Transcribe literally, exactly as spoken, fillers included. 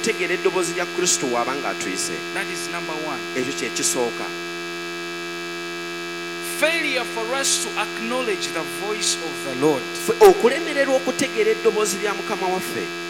okutegeera eddoboozi lya Kristo w'aba ng'atuyise. That is number one. Ekyo kye kisooka. Failure for us to acknowledge the voice of the Lord. Okulemererwa okutegeera eddoboozi lya Mukama waffe.